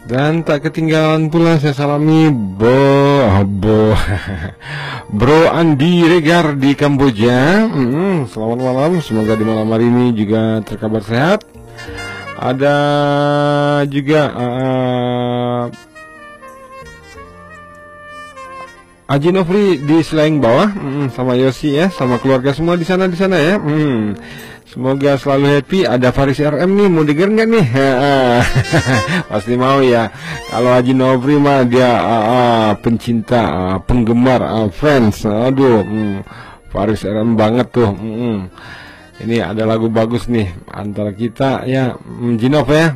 Dan tak ketinggalan pula saya salami Bro Andi Regar di Kamboja. Selamat malam, semoga di malam hari ini juga terkabar sehat. Ada juga Aji Nofri di Selaing Bawah, sama Yosi ya, sama keluarga semua di sana ya. Semoga selalu happy. Ada Faris RM nih, mau denger nggak nih? Pasti mau ya. Kalau Haji Nofri mah dia pencinta, penggemar, fans. Aduh, Faris RM banget tuh. Ini ada lagu bagus nih antara kita ya, Jinov ya.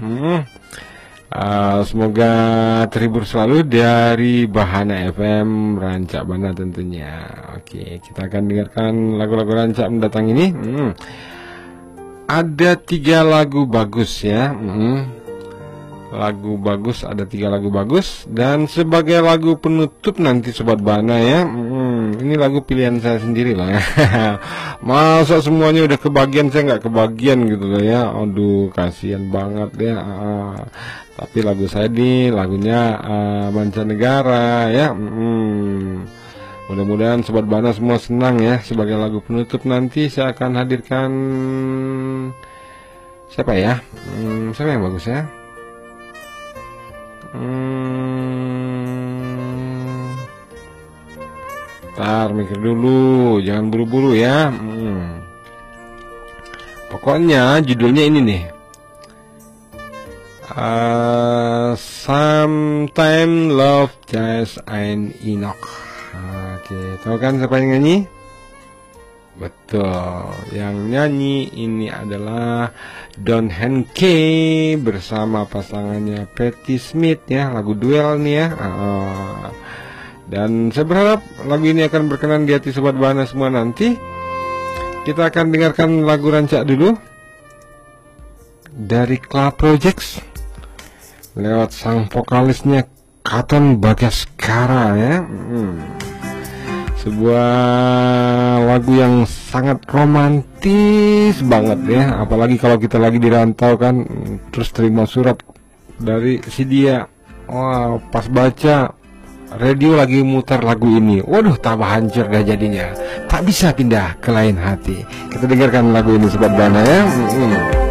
Semoga terhibur selalu dari Bahana FM Rancak Bana tentunya. Oke, kita akan dengarkan lagu-lagu Rancak mendatang ini. Ada 3 lagu bagus ya. Lagu bagus, ada 3 lagu bagus. Dan sebagai lagu penutup nanti Sobat Bana ya, ini lagu pilihan saya sendiri lah ya. Masa semuanya udah kebagian, saya nggak kebagian gitu loh ya. Aduh, kasihan banget ya. Tapi lagu saya nih lagunya mancanegara ya. Mudah-mudahan Sobat Bana semua senang ya. Sebagai lagu penutup nanti saya akan hadirkan siapa ya? Siapa yang bagus ya? Ntar mikir dulu, jangan buru-buru ya. Pokoknya judulnya ini nih. Sometimes love just ain't enough. Oke, tahu kan siapa yang nyanyi? Betul, yang nyanyi ini adalah Don Henke bersama pasangannya Patti Smith ya, lagu duel nih ya. Dan saya berharap lagu ini akan berkenan di hati Sobat Bana semua nanti. Kita akan dengarkan lagu Rancak dulu dari Club Projects lewat sang vokalisnya Katon Bagaskara ya. Sebuah lagu yang sangat romantis banget ya. Apalagi kalau kita lagi di rantau kan, terus terima surat dari si dia. Wah, pas baca radio lagi mutar lagu ini, waduh, tambah hancur dah jadinya. Tak bisa pindah ke lain hati. Kita dengarkan lagu ini Sobat Bana ya.